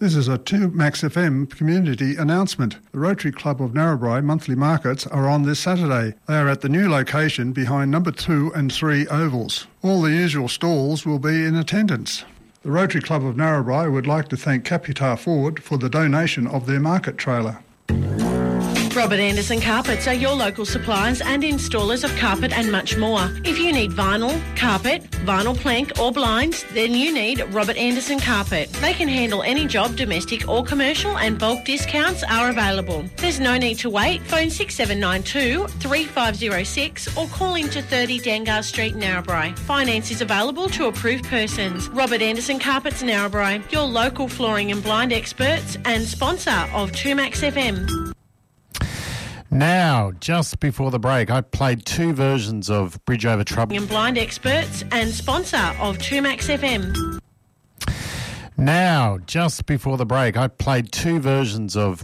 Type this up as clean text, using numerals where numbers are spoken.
This is a 2Max FM community announcement. The Rotary Club of Narrabri monthly markets are on this Saturday. They are at the new location behind number 2 and 3 ovals. All the usual stalls will be in attendance. The Rotary Club of Narrabri would like to thank Capitar Ford for the donation of their market trailer. Robert Anderson Carpets are your local suppliers and installers of carpet and much more. If you need vinyl, carpet, vinyl plank or blinds, then you need Robert Anderson Carpet. They can handle any job, domestic or commercial, and bulk discounts are available. There's no need to wait. Phone 6792 3506 or call into 30 Dangar Street, Narrabri. Finance is available to approved persons. Robert Anderson Carpets, Narrabri, your local flooring and blind experts and sponsor of 2Max FM. Now, just before the break, I played 2 versions of Bridge Over Troubled... and blind experts and sponsor of 2Max FM. Now, just before the break, I played 2 versions of